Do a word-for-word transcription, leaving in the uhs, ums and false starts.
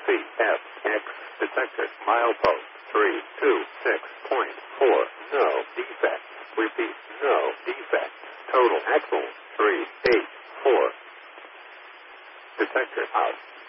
C F X detected. Milepost three two six point four. No defect. Repeat. No defect. Total axle three eight four. Detector out.